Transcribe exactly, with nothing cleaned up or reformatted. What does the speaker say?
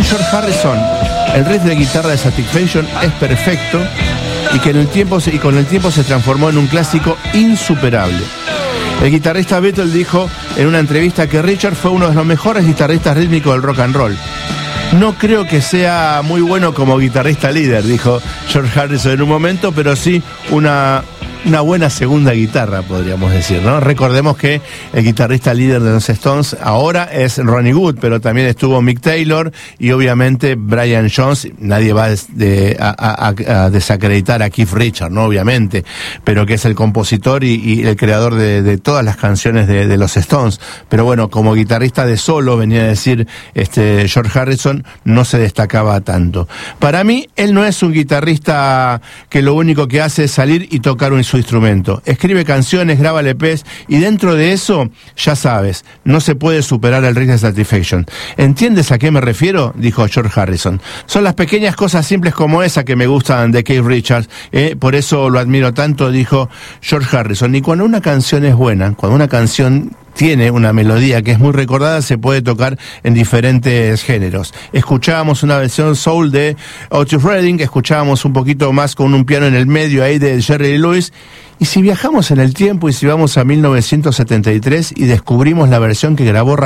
George Harrison, el riff de guitarra de Satisfaction es perfecto y que en el tiempo se, y con el tiempo se transformó en un clásico insuperable. El guitarrista Beatle dijo en una entrevista que Richard fue uno de los mejores guitarristas rítmicos del rock and roll. No creo que sea muy bueno como guitarrista líder, dijo George Harrison en un momento, pero sí una, una buena segunda guitarra, podríamos decir, ¿no? Recordemos que el guitarrista líder de los Stones ahora es Ronnie Wood, pero también estuvo Mick Taylor y obviamente Brian Jones. Nadie va de, a, a, a desacreditar a Keith Richards, ¿no? Obviamente, pero que es el compositor y, y el creador de, de todas las canciones de, de los Stones. Pero bueno, como guitarrista de solo, venía a decir este George Harrison, no se destacaba tanto. Para mí, él no es un guitarrista que lo único que hace es salir y tocar un, su instrumento. Escribe canciones, graba L Pes y dentro de eso, ya sabes, no se puede superar el riff de Satisfaction. ¿Entiendes a qué me refiero?, dijo George Harrison. Son las pequeñas cosas simples como esa que me gustan de Keith Richards, eh, por eso lo admiro tanto, dijo George Harrison. Y cuando una canción es buena, cuando una canción tiene una melodía que es muy recordada, se puede tocar en diferentes géneros. Escuchábamos una versión soul de Otis Redding, escuchábamos un poquito más con un piano en el medio ahí de Jerry Lee Lewis, y si viajamos en el tiempo y si vamos a mil novecientos setenta y tres y descubrimos la versión que grabó